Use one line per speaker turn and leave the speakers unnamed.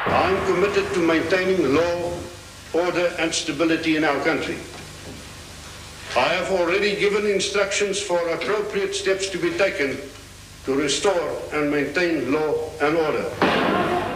I am committed to maintaining law, order and stability in our country. I have already given instructions for appropriate steps to be taken to restore and maintain law and order.